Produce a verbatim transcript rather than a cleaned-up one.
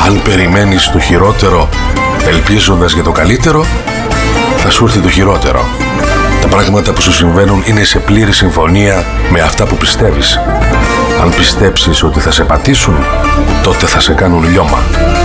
Αν περιμένεις το χειρότερο ελπίζοντας για το καλύτερο, θα σου έρθει το χειρότερο. Τα πράγματα που σου συμβαίνουν είναι σε πλήρη συμφωνία με αυτά που πιστεύεις. Αν πιστέψεις ότι θα σε πατήσουν, τότε θα σε κάνουν λιώμα.